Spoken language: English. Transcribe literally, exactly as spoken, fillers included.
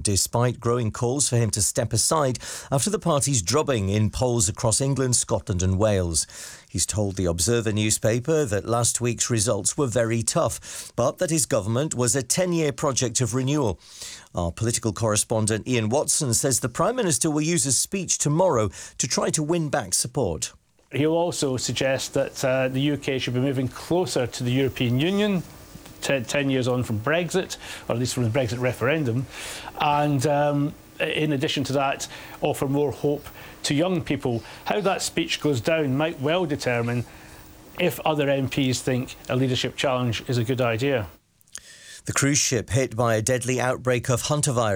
despite growing calls for him to step aside after the party's drubbing in polls across England, Scotland and Wales. He's told the Observer newspaper that last week's results were very tough, but that his government was a ten-year project of renewal. Our political correspondent Ian Watson says the Prime Minister will use a speech tomorrow to try to win back support. He'll also suggest that uh, the U K should be moving closer to the European Union, ten, ten years on from Brexit, or at least from the Brexit referendum, and um, in addition to that, offer more hope to young people. How that speech goes down might well determine if other M Ps think a leadership challenge is a good idea. The cruise ship hit by a deadly outbreak of hantavirus